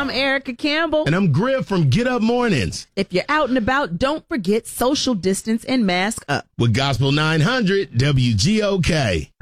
I'm Erica Campbell. And I'm Griff from Get Up Mornings. If you're out and about, don't forget social distance and mask up. With Gospel 900 WGOK.